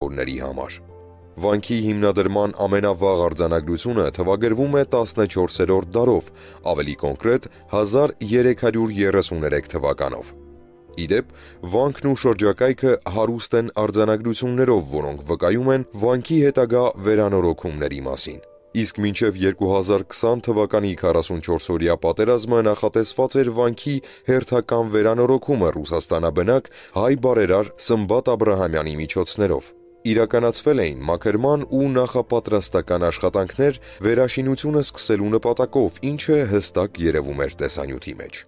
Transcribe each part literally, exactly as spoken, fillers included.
շնորհների համար։ Վանքի հիմնադրման ամենավաղ արձանագրությունը թվագրվում է տասնչորսերորդ դարով, ավելի կոնկրետ հազար երեք հարյուր երեսուներեք թվականով։ Իդեպ, վանքն ու շրջակայքը հարուստ են արձանագրություններով, որոնք վկայում են վանքի հետագա վերանորոգումների մասին։ Իսկ մինչև երկու հազար քսան թվականի քառասունչորսօրյա պատերազմը նախատեսված էր վանքի հերթական վերանորոգումը ռուսաստանաբնակ հայ բարերար Սմբատ Աբրահամյանի միջոցներով։ Իրականացվել էին մաքրման ու նախապատրաստական աշխատանքներ վերաշինությունը սկսելու նպատակով, ինչը հստակ երևում էր տեսանյութի մեջ։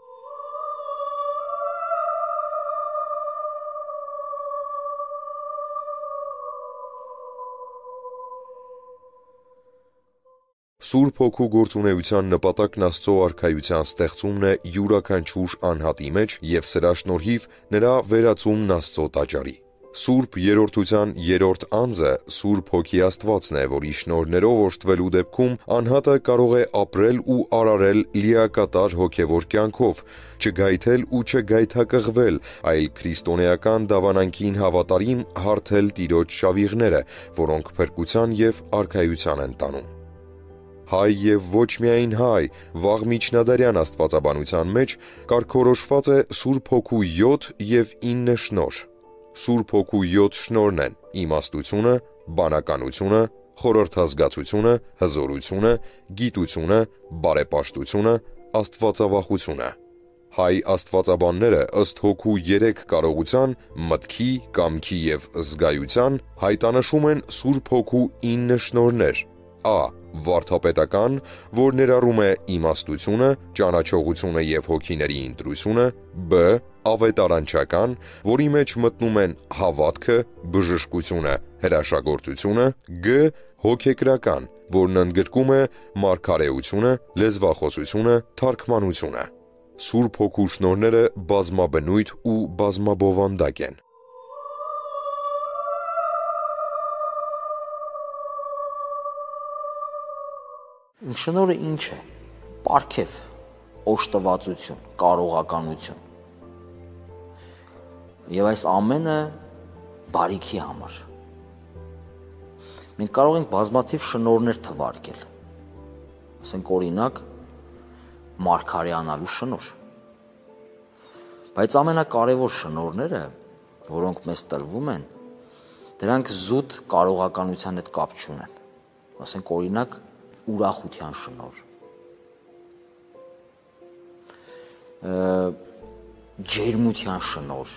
Սուրբ Հոգու գործունեության նպատակն Աստծո արքայության ստեղծումն է յուրաքանչյուր անհատի մեջ և սրա շնորհիվ նրա վերածումն Աստծո տաճարի։ Սուրբ երրորդության երրորդ անձը Սուրբ Հոգի Աստվածն է, որի շնորհներով օժտվելու դեպքում անհատը կարող է ապրել ու արարել լիակատար հոգևոր կյանքով, չգայթել ու չգայթակղվել, այլ քրիստոնեական դավանանքին հավատարիմ հարթել Տիրոջ շավիղները, որոնք փրկության և արքայության են տանում։ Հայ և ոչ միայն հայ, վաղ միջնադարյան աստվածաբանության մեջ կարգորոշված է Սուրբ Հոգու յոթ և ինը շնորհ։ Սուրբ Հոգու յոթ շնորհն են իմաստությունը, բանականությունը, խորհրդազգացությունը, հզորությունը, գիտությունը, բարեպաշտությունը, աստվածավախությունը։ Հայ աստվածաբանները ըստ Հոգու երեք կարողության՝ մտքի, կամքի և զգայության, հայտանշում են Սուրբ Հոգու ինը շնորհներ. Ա. Վարդապետական, որ ներառում է իմաստությունը, ճանաչողությունը և հոգիների ընտրությունը, Բ. Ավետարանչական, որի մեջ մտնում են հավատքը, բժշկությունը, հրաշագործությունը, Գ. Հոգեկրական, որն ընդգրկում է մարգարեությունը, լեզվախոսությունը, թարգմանությունը։ Սուրբ Հոգու շնորհները բազմաբնույթ ու բազմաբովանդակ են։ Շնորհը ինչ է։ Պարգև, օժտվածություն, կարողականություն։ Եվ այս ամենը բարիքի համար։ Մենք կարող ենք բազմաթիվ շնորհներ թվարկել։ Ասենք օրինակ մարգարեանալու շնորհ։ Բայց ամենակարևոր շնորհները, որոնք մեզ տրվում են, դրանք զուտ կարողականության հետ կապ չունեն։ Ասենք օրինակ ուրախության շնորհ, ջերմության շնորհ։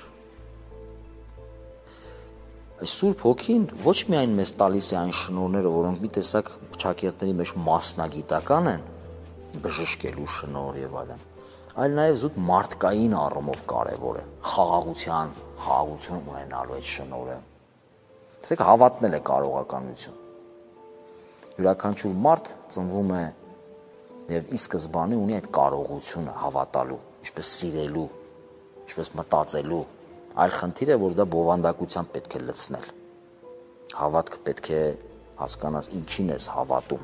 Այս Սուրբ Հոգին ոչ միայն մեզ տալիս է այն շնորհները, որոնք մի տեսակ ճակերտների մեջ մասնագիտական են, բժշկելու շնորհ եւ այլն, այլ նաեւ զուտ մարդկային առումով կարեւոր է, խաղաղության, խաղաղություն ունենալու այդ շնորհը։ Ասեք հավատնել է կարողականություն։ Յուրաքանչյուր մարդ ծնվում է եւ ի սկզբանե ունի այդ կարողությունը հավատալու, ինչպես սիրելու, ինչպես մտածելու, այլ խնդիր է, որ դա բովանդակությամբ պետք է լցնել։ Հավատքը պետք է հասկանաս ինչին ես հավատում։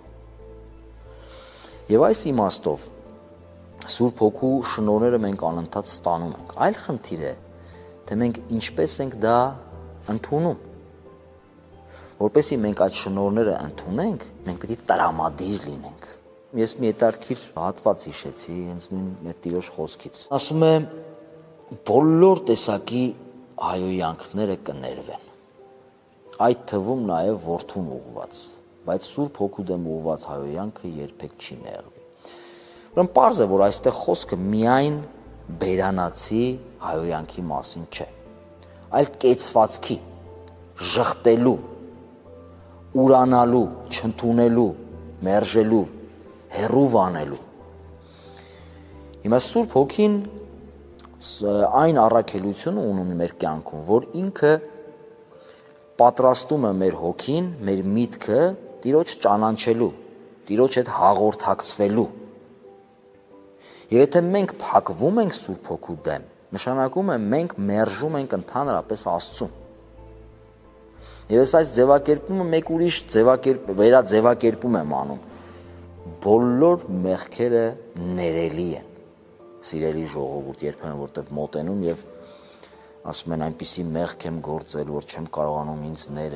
Եվ այս իմաստով Սուրբ Հոգու շնորհները մենք անընդհատ ստանում ենք։ Այլ խնդիր է, թե մենք ինչպես ենք դա ընդունում։ Որպեսզի մենք այդ շնորհները ընդունենք, մենք պետք է տրամադիր լինենք։ Ես մի հետաքրքիր հատված հիշեցի հենց նույն մեր Տիրոջ խոսքից։ Ասում է բոլոր տեսակի հայոյանքները կներվեն։ Այդ թվում նաև որդուն ուղված, բայց Սուրբ Հոգու դեմ ուղված հայոյանքը երբեք չի ներվի։ Ուրեմն պարզ է, որ այստեղ խոսքը միայն բերանացի հայոյանքի մասին չէ, այլ կեցվածքի, ժխտելու, ուրանալու, չընդունելու, մերժելու, հեռու վանելու։ Հիմա Սուրբ Հոգին այն առաքելությունը ունում մեր կյանքում, որ ինքը պատրաստում է մեր հոգին, մեր միտքը Տիրոջ ճանաչելու, Տիրոջ հետ հաղորդակցվելու։ Եվ եթե մենք փակվում ենք Սուրբ Հոգու դեմ, նշանակում է մենք մերժում ենք ընդհանրապես Աստծուն։ Եվ ես այս ձևակերպումը մեկ ուրիշ ձևակերպ, վերաձևակերպում եմ անում։ Բոլոր մեղքերը ներելի են, սիրելի ժողովուրդ, երբեմն որտեղ մոտենում եւ ասում են այնպիսի մեղք եմ գործել, որ չեմ կարողանում ինձ ներ